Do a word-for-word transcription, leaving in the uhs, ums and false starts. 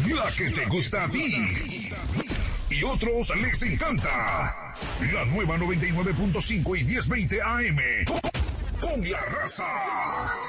La que te gusta a ti y otros les encanta. La nueva noventa y nueve punto cinco y diez veinte A M. Con la raza.